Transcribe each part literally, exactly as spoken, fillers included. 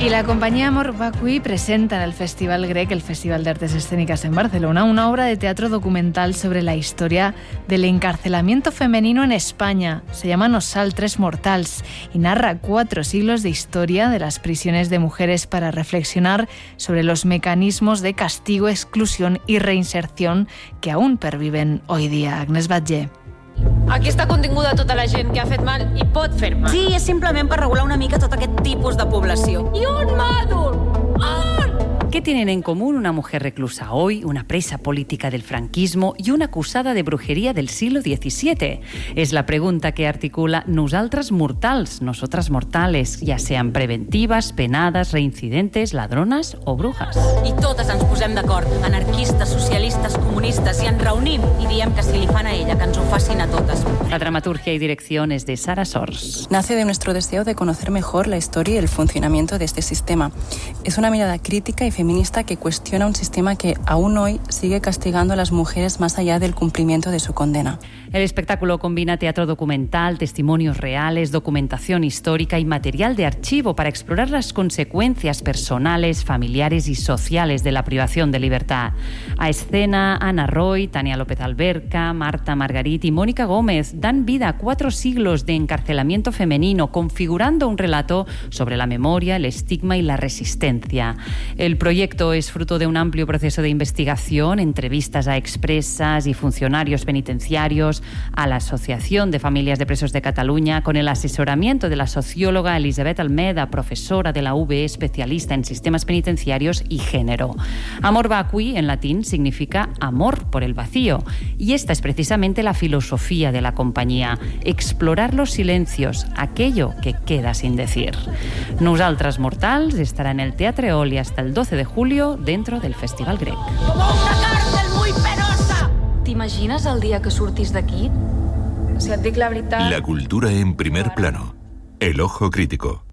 Y la compañía Amor Vacui presenta en el Festival Grec, el Festival de Artes Escénicas en Barcelona, una obra de teatro documental sobre la historia del encarcelamiento femenino en España. Se llama Nosaltres Mortals y narra cuatro siglos de historia de las prisiones de mujeres para reflexionar sobre los mecanismos de castigo, exclusión y reinserción que aún perviven hoy día. Agnès Batlle. Aquí està continguda tota la gent que ha fet mal i pot fer mal. Sí, és simplement per regular una mica tot aquest tipus de població. I un mòdul! On? ¿Qué tienen en común una mujer reclusa hoy, una presa política del franquismo y una acusada de brujería del siglo diecisiete? Es la pregunta que articula Nosaltres Mortals, nosotras mortales, ya sean preventivas, penadas, reincidentes, ladronas o brujas. I totes ens posem d'acord, anarquistes, socialistes, comunistes, i ens reunim i diem que si li fan a ella, que ens ho facin a totes. La dramaturgia y dirección es de Sara Sors. Nace de nuestro deseo de conocer mejor la historia y el funcionamiento de este sistema. Es una mirada crítica y feminista que cuestiona un sistema que aún hoy sigue castigando a las mujeres más allá del cumplimiento de su condena. El espectáculo combina teatro documental, testimonios reales, documentación histórica y material de archivo para explorar las consecuencias personales, familiares y sociales de la privación de libertad. A escena, Ana Roy, Tania López Alberca, Marta Margarit y Mónica Gómez dan vida a cuatro siglos de encarcelamiento femenino, configurando un relato sobre la memoria, el estigma y la resistencia. El proyecto es fruto de un amplio proceso de investigación, entrevistas a expresas y funcionarios penitenciarios, a la Asociación de Familias de Presos de Cataluña, con el asesoramiento de la socióloga Elisabet Almeda, profesora de la U B E, especialista en sistemas penitenciarios y género. Amor Vacui, en latín, significa amor por el vacío, y esta es precisamente la filosofía de la compañía: explorar los silencios, aquello que queda sin decir. Nosaltres Mortals estará en el Teatre Eoli hasta el doce de julio dentro del Festival Grec. Com una càrcel muy penosa! T'imagines el dia que surtis d'aquí? Si et dic la veritat... La cultura en primer plano. El ojo crítico.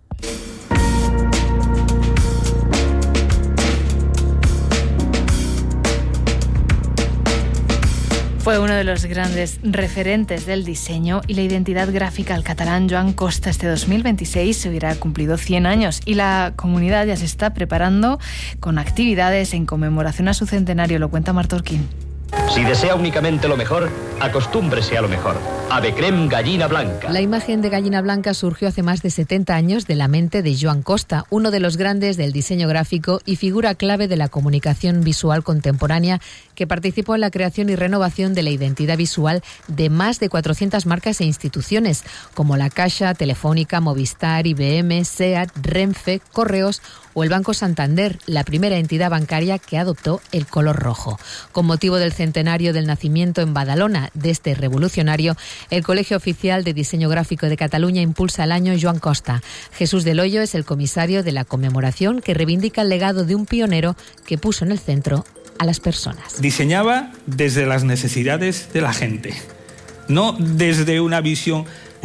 Fue uno de los grandes referentes del diseño y la identidad gráfica al catalán Joan Costa. Este dos mil veintiséis se hubiera cumplido cien años y la comunidad ya se está preparando con actividades en conmemoración a su centenario. Lo cuenta Martorquín. Si desea únicamente lo mejor, acostúmbrese a lo mejor. Ave creme gallina blanca. La imagen de gallina blanca surgió hace más de setenta años de la mente de Joan Costa, uno de los grandes del diseño gráfico y figura clave de la comunicación visual contemporánea, que participó en la creación y renovación de la identidad visual de más de cuatrocientas marcas e instituciones, como la Caixa, Telefónica, Movistar, I B M, SEAT, Renfe, Correos o el Banco Santander, la primera entidad bancaria que adoptó el color rojo. Con motivo del centenario del nacimiento en Badalona de este revolucionario, el Colegio Oficial de Diseño Gráfico de Cataluña impulsa el año Joan Costa. Jesús del Hoyo es el comisario de la conmemoración, que reivindica el legado de un pionero que puso en el centro a las personas. Diseñaba desde las necesidades de la gente, no desde una visión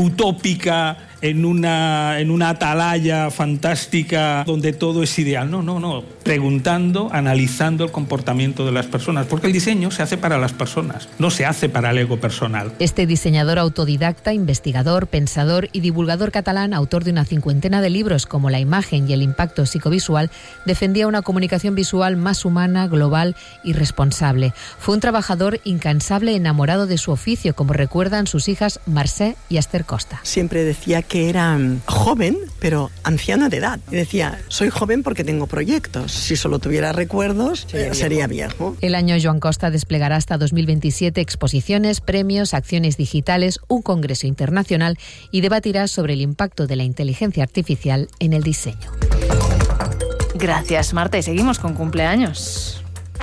utópica en una, en una atalaya fantástica donde todo es ideal. No, no, no. Preguntando, analizando el comportamiento de las personas, porque el diseño se hace para las personas, no se hace para el ego personal. Este diseñador autodidacta, investigador, pensador y divulgador catalán, autor de una cincuentena de libros como La imagen y el impacto psicovisual, defendía una comunicación visual más humana, global y responsable. Fue un trabajador incansable, enamorado de su oficio, como recuerdan sus hijas Mercè y Esther Costa. Siempre decía que era joven, pero anciana de edad. Y decía, soy joven porque tengo proyectos. Si solo tuviera recuerdos, sería, sería viejo. El año Joan Costa desplegará hasta dos mil veintisiete exposiciones, premios, acciones digitales, un congreso internacional y debatirá sobre el impacto de la inteligencia artificial en el diseño. Gracias, Marta. Y seguimos con cumpleaños.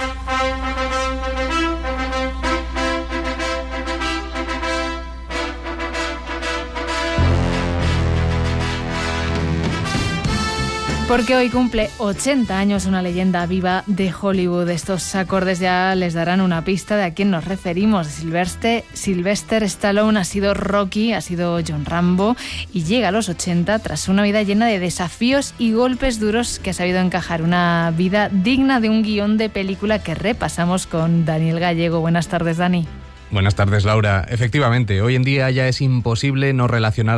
Porque hoy cumple ochenta años una leyenda viva de Hollywood. Estos acordes ya les darán una pista de a quién nos referimos. Sylvester, Sylvester Stallone ha sido Rocky, ha sido John Rambo y llega a los ochenta tras una vida llena de desafíos y golpes duros que ha sabido encajar. Una vida digna de un guión de película que repasamos con Daniel Gallego. Buenas tardes, Dani. Buenas tardes, Laura. Efectivamente, hoy en día ya es imposible no relacionar